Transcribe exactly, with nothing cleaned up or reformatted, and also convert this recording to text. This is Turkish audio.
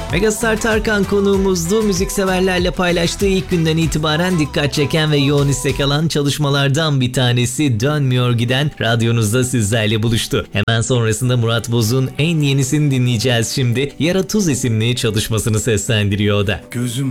Megastar Tarkan konuğumuzdu. Müzikseverlerle paylaştığı ilk günden itibaren dikkat çeken ve yoğun istek alan çalışmalardan bir tanesi Dönmüyor Giden radyonuzda sizlerle buluştu. Hemen sonrasında Murat Boz'un en yenisini dinleyeceğiz şimdi. Yara Tuz isimli çalışmasını seslendiriyor o da. Gözüm